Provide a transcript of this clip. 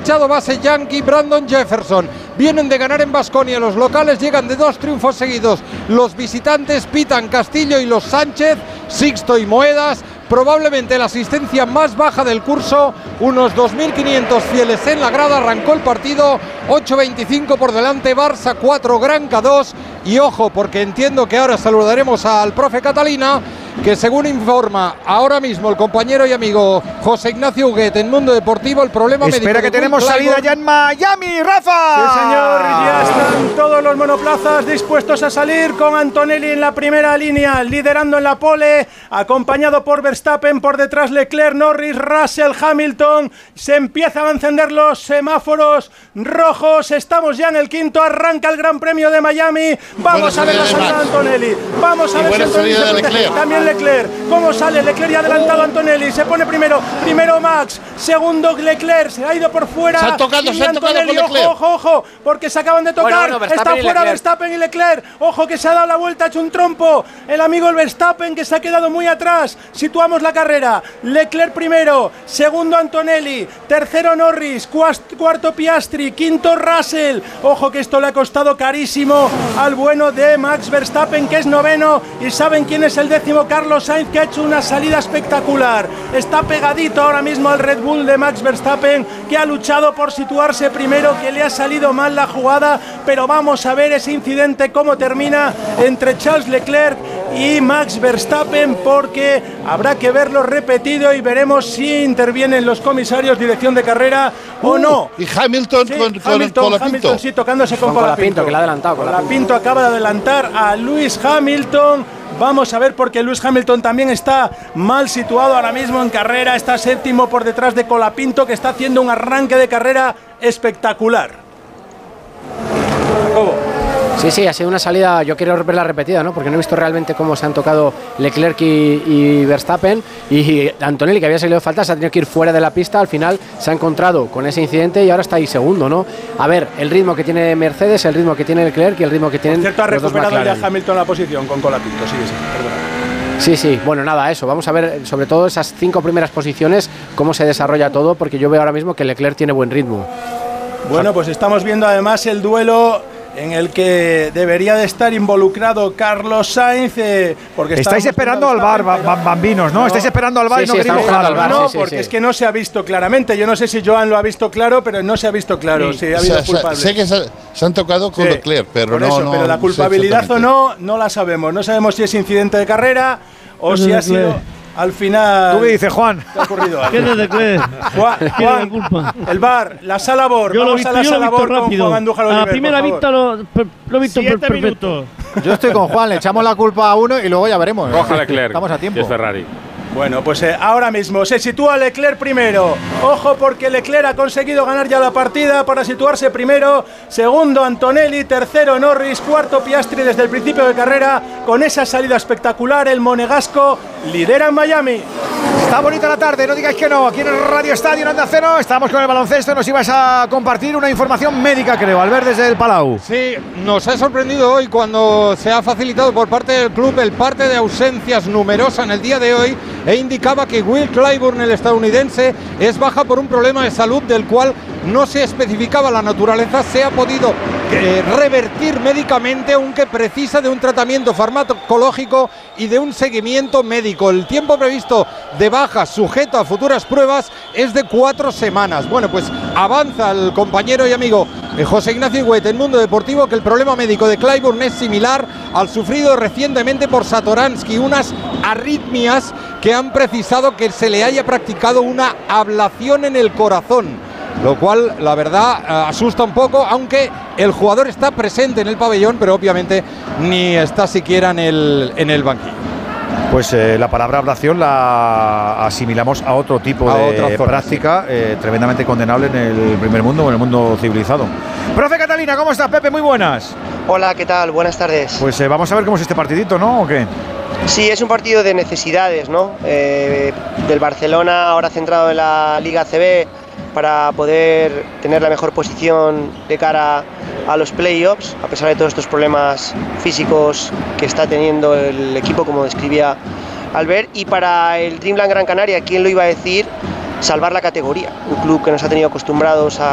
fichado base yankee Brandon Jefferson. Vienen de ganar en Baskonia, los locales llegan de 2 triunfos seguidos. Los visitantes pitan Castillo y los Sánchez, Sixto y Moedas. Probablemente la asistencia más baja del curso, unos 2.500 fieles en la grada. Arrancó el partido, 8-25 por delante, Barça 4, Granca 2. Y ojo, porque entiendo que ahora saludaremos al profe Catalina, que según informa ahora mismo el compañero y amigo José Ignacio Huguet en Mundo Deportivo, el problema médico. Espera que tenemos salida ya en Miami, Rafa. Sí, señor, ya están todos los monoplazas dispuestos a salir, con Antonelli en la primera línea, liderando en la pole, acompañado por Verstappen, por detrás Leclerc, Norris, Russell, Hamilton. Se empiezan a encender los semáforos rojos, estamos ya en el quinto, arranca el Gran Premio de Miami. Vamos a ver la salida de Antonelli, vamos a ver si Antonelli se protege. También Leclerc, ¿cómo sale? Leclerc ya adelantado a Antonelli, se pone primero Max, segundo Leclerc, se ha ido por fuera. Se han tocado con Leclerc. Ojo, porque se acaban de tocar. Está fuera Verstappen y Leclerc. Ojo que se ha dado la vuelta, ha hecho un trompo el amigo el Verstappen, que se ha quedado muy atrás. Situamos la carrera. Leclerc primero, segundo Antonelli, tercero Norris, cuarto Piastri, quinto Russell. Ojo que esto le ha costado carísimo al bueno de Max Verstappen, que es noveno. ¿Y saben quién es el décimo? Carlos Sainz, que ha hecho una salida espectacular. Está pegadito ahora mismo al Red Bull de Max Verstappen, que ha luchado por situarse primero, que le ha salido mal la jugada, pero vamos a ver ese incidente cómo termina entre Charles Leclerc y Max Verstappen, porque habrá que verlo repetido y veremos si intervienen los comisarios, dirección de carrera o no. Y Hamilton con Colapinto. Sí, tocándose con Colapinto, que le ha adelantado. Colapinto acaba de adelantar a Lewis Hamilton. Vamos a ver, porque Lewis Hamilton también está mal situado ahora mismo en carrera, está séptimo por detrás de Colapinto, que está haciendo un arranque de carrera espectacular. ¿Cómo? Sí, ha sido una salida, yo quiero ver la repetida, ¿no? Porque no he visto realmente cómo se han tocado Leclerc y Verstappen, y Antonelli, que había salido de falta, se ha tenido que ir fuera de la pista. Al final se ha encontrado con ese incidente y ahora está ahí segundo, ¿no? A ver, el ritmo que tiene Mercedes, el ritmo que tiene Leclerc y el ritmo que tienen los dos McLaren. Ha recuperado ya Hamilton la posición con Colapinto, perdona. Sí, bueno, nada, eso, vamos a ver sobre todo esas 5 primeras posiciones, cómo se desarrolla todo, porque yo veo ahora mismo que Leclerc tiene buen ritmo. Bueno, pues estamos viendo además el duelo en el que debería de estar involucrado Carlos Sainz, porque estáis esperando al VAR, bambinos, ¿no? Estáis esperando al VAR y no queréis dejarlo. No, porque es que no se ha visto claramente. Yo no sé si Joan lo ha visto claro, pero no se ha visto claro si ha habido culpable. Sé que se han tocado con Leclerc, pero pero la culpabilidad o no la sabemos. No sabemos si es incidente de carrera o si ha sido al final. ¿Tú qué dices, Juan? ¿Qué ha ocurrido? ¿Qué es de creer? Juan, culpa? El VAR, la sala BOR. Vamos a la sala BOR rápido. Juan Andújar Oliver, a la primera vista lo he visto 7 minutos. Yo estoy con Juan, le echamos la culpa a uno y luego ya veremos. Coja Leclerc. Estamos a tiempo. Y es Ferrari. Bueno, pues ahora mismo se sitúa Leclerc primero. Ojo, porque Leclerc ha conseguido ganar ya la partida para situarse primero. Segundo Antonelli, tercero Norris, cuarto Piastri desde el principio de carrera. Con esa salida espectacular, el monegasco lidera en Miami. Está bonita la tarde, no digáis que no. Aquí en el Radio Estadio en Onda Cero estamos con el baloncesto. Nos ibas a compartir una información médica, creo, Albert, desde el Palau. Sí, nos ha sorprendido hoy cuando se ha facilitado por parte del club el parte de ausencias numerosa en el día de hoy, e indicaba que Will Clyburn, el estadounidense, es baja por un problema de salud del cual no se especificaba la naturaleza. Se ha podido revertir médicamente, aunque precisa de un tratamiento farmacológico y de un seguimiento médico. El tiempo previsto de baja sujeto a futuras pruebas es de 4 semanas. Bueno, pues avanza el compañero y amigo José Ignacio Huguet en Mundo Deportivo que el problema médico de Clyburn es similar al sufrido recientemente por Satoransky, unas arritmias que han precisado que se le haya practicado una ablación en el corazón, lo cual la verdad asusta un poco, aunque el jugador está presente en el pabellón, pero obviamente ni está siquiera en el banquillo. Pues la palabra ablación la asimilamos a otro tipo de práctica tremendamente condenable en el primer mundo o en el mundo civilizado. Profe Catalina, ¿cómo estás? Pepe, muy buenas. Hola, ¿qué tal? Buenas tardes. Pues vamos a ver cómo es este partidito, ¿no? ¿O qué? Sí, es un partido de necesidades, ¿no? Del Barcelona, ahora centrado en la Liga ACB, para poder tener la mejor posición de cara a los playoffs, a pesar de todos estos problemas físicos que está teniendo el equipo, como describía Albert. Y para el Dreamland Gran Canaria, ¿quién lo iba a decir? Salvar la categoría, un club que nos ha tenido acostumbrados a